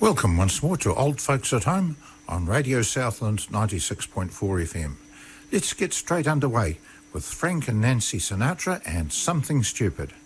Welcome once more to Old Folks at Home on Radio Southland 96.4 FM. Let's get straight underway with Frank and Nancy Sinatra and Something Stupid.